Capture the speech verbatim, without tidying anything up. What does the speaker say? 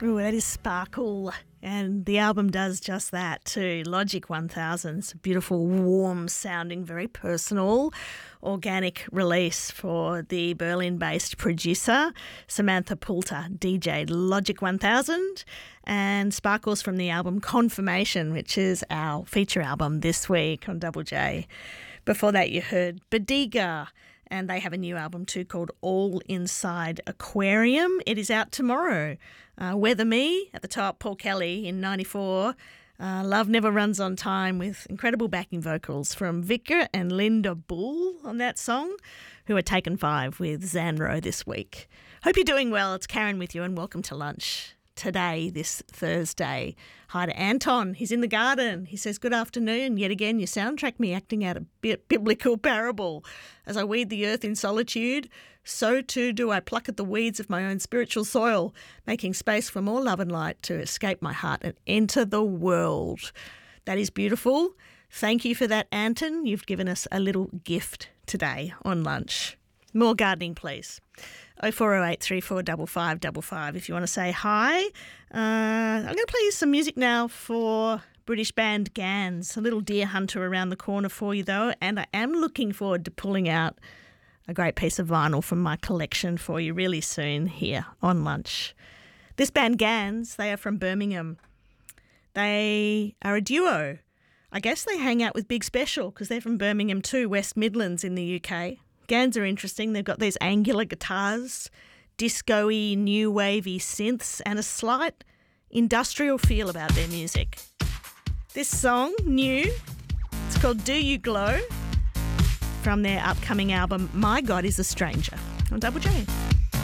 Ooh, that is Sparkle. And the album does just that too. Logic one thousand. It's a beautiful, warm sounding, very personal, organic release for the Berlin-based producer Samantha Poulter, D J'd Logic one thousand. And Sparkles from the album Confirmation, which is our feature album this week on Double J. Before that you heard Badiga. And they have a new album too called All Inside Aquarium. It is out tomorrow. Uh, Weather Me at the top, Paul Kelly in ninety-four. Uh, Love Never Runs on Time with incredible backing vocals from Vicar and Linda Bull on that song, who are taken five with Zanro this week. Hope you're doing well. It's Karen with you and welcome to lunch today, this Thursday. Hi to Anton. He's in the garden. He says, good afternoon. Yet again, you soundtrack me acting out a bit biblical parable. As I weed the earth in solitude, so too do I pluck at the weeds of my own spiritual soil, making space for more love and light to escape my heart and enter the world. That is beautiful. Thank you for that, Anton. You've given us a little gift today on lunch. More gardening, please. oh four oh eight, three four five five five five if you want to say hi. Uh, I'm going to play you some music now for British band Gans. A little deer hunter around the corner for you, though, and I am looking forward to pulling out a great piece of vinyl from my collection for you really soon here on lunch. This band Gans, they are from Birmingham. They are a duo. I guess they hang out with Big Special because they're from Birmingham too, West Midlands in the U K. Gans are interesting. They've got these angular guitars, disco-y, new wavy synths, and a slight industrial feel about their music. This song, new, it's called Do You Glow, from their upcoming album My God is a Stranger on Double J.